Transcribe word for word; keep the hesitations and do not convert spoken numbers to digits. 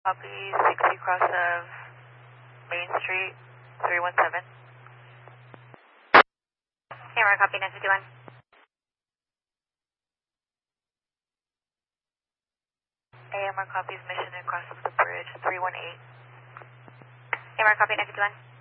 Copy, sixty cross of Main Street, three one seven. Camera copy, nine fifty-one. A M R copies mission across of the bridge, three one eight. Camera copy, nine fifty-one.